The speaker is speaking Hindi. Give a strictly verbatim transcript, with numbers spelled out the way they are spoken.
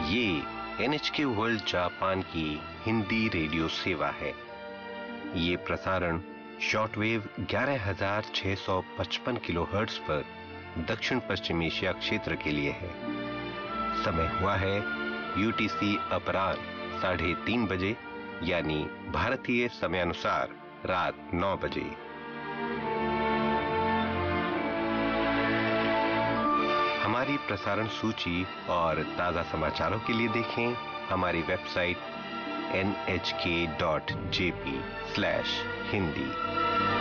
ये एन एच के वर्ल्ड जापान की हिंदी रेडियो सेवा है। ये प्रसारण शॉर्टवेव ग्यारह हज़ार छह सौ पचपन किलोहर्ट्ज पर दक्षिण पश्चिम एशिया क्षेत्र के लिए है। समय हुआ है यूटीसी अपराह्न साढ़े तीन बजे, यानी भारतीय समयानुसार रात नौ बजे। हमारी प्रसारण सूची और ताजा समाचारों के लिए देखें हमारी वेबसाइट एन एच के dot J P slash Hindi.